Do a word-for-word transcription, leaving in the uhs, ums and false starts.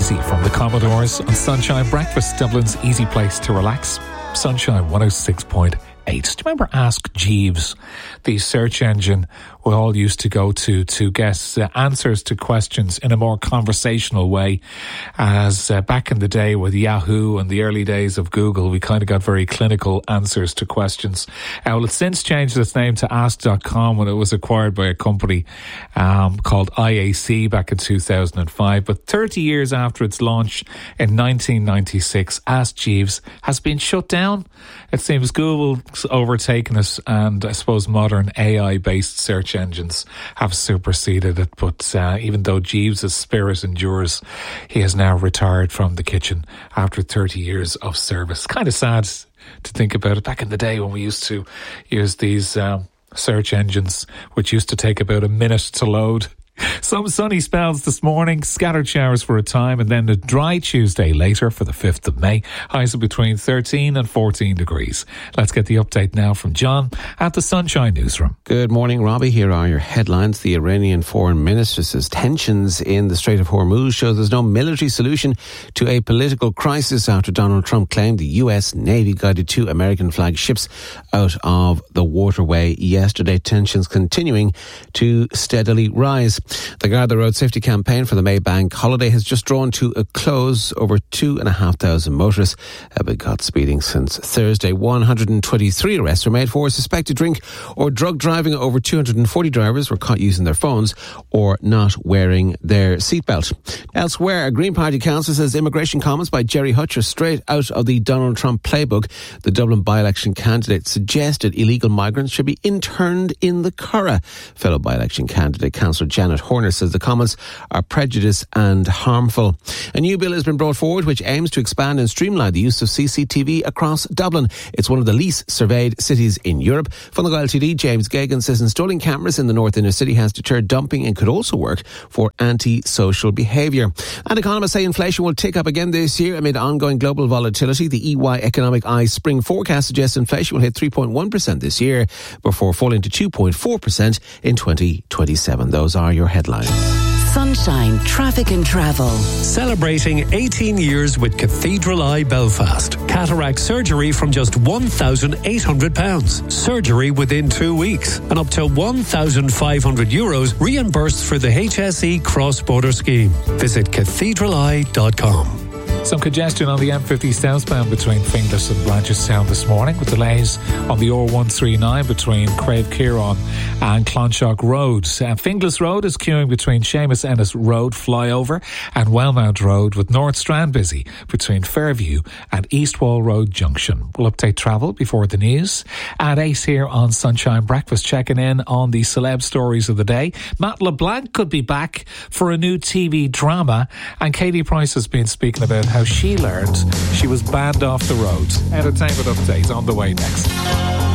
Easy from the Commodores on Sunshine Breakfast, Dublin's easy place to relax. Sunshine one oh six point eight. Do you remember Ask Jeeves, the search engine we all used to go to to get uh, answers to questions in a more conversational way? As uh, back in the day with Yahoo and the early days of Google, we kind of got very clinical answers to questions. Uh, well, it's since changed its name to ask dot com when it was acquired by a company um, called I A C back in two thousand five. But thirty years after its launch in nineteen ninety-six, Ask Jeeves has been shut down. It seems Google's overtaken it, and I suppose modern A I-based search engines have superseded it. But uh, even though Jeeves' spirit endures, he has now retired from the kitchen after thirty years of service. Kind of sad to think about it. Back in the day when we used to use these um, search engines, which used to take about a minute to load. Some sunny spells this morning, scattered showers for a time, and then a dry Tuesday later for the fifth of May. Highs of between thirteen and fourteen degrees. Let's get the update now from John at the Sunshine Newsroom. Good morning, Robbie. Here are your headlines. The Iranian foreign minister says tensions in the Strait of Hormuz show there's no military solution to a political crisis after Donald Trump claimed the U S Navy guided two American flagged ships out of the waterway yesterday. Tensions continuing to steadily rise. The Garda Road Safety Campaign for the May Bank holiday has just drawn to a close. Over two and a half thousand motorists have been caught speeding since Thursday. one hundred twenty-three arrests were made for suspected drink or drug driving. Over two hundred forty drivers were caught using their phones or not wearing their seatbelt. Elsewhere, a Green Party council says immigration comments by Gerry Hutch are straight out of the Donald Trump playbook. The Dublin by-election candidate suggested illegal migrants should be interned in the Curragh. Fellow by-election candidate Councillor Janet Horner says the comments are prejudiced and harmful. A new bill has been brought forward which aims to expand and streamline the use of C C T V across Dublin. It's one of the least surveyed cities in Europe. Fungal T D James Gagan says installing cameras in the north inner city has deterred dumping and could also work for anti-social behaviour. And economists say inflation will tick up again this year amid ongoing global volatility. The E Y Economic Eye spring forecast suggests inflation will hit three point one percent this year before falling to two point four percent in twenty twenty-seven. Those are your headlines. Sunshine Traffic and Travel. Celebrating eighteen years with Cathedral Eye Belfast. Cataract surgery from just one thousand eight hundred pounds. Surgery within two weeks. And up to one thousand five hundred euros reimbursed for the H S E cross-border scheme. Visit cathedral eye dot com. Some congestion on the M fifty southbound between Finglas and Blanchardstown this morning, with delays on the O one thirty-nine between Crave Kieran and Clonshock Road. Uh, Finglas Road is queuing between Seamus Ennis Road flyover and Wellmount Road, with North Strand busy between Fairview and Eastwall Road Junction. We'll update travel before the news. At eight here on Sunshine Breakfast, checking in on the celeb stories of the day. Matt LeBlanc could be back for a new T V drama, and Katie Price has been speaking about how she learned she was banned off the road. Entertainment update on the way next.